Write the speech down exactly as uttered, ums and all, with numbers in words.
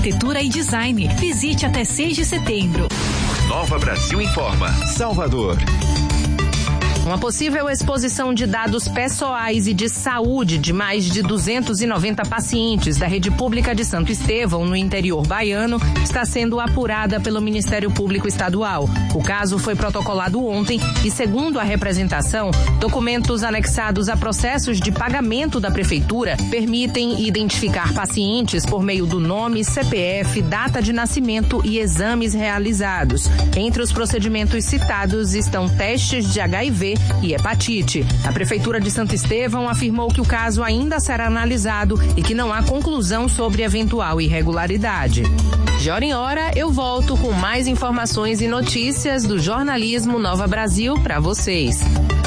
arquitetura e design. Visite até seis de setembro. Nova Brasil Informa. Salvador. Uma possível exposição de dados pessoais e de saúde de mais de duzentos e noventa pacientes da rede pública de Santo Estevão, no interior baiano, está sendo apurada pelo Ministério Público Estadual. O caso foi protocolado ontem e, segundo a representação, documentos anexados a processos de pagamento da Prefeitura permitem identificar pacientes por meio do nome, C P F, data de nascimento e exames realizados. Entre os procedimentos citados estão testes de H I V e hepatite. A Prefeitura de Santo Estevão afirmou que o caso ainda será analisado e que não há conclusão sobre eventual irregularidade. De hora em hora, eu volto com mais informações e notícias do jornalismo Nova Brasil para vocês.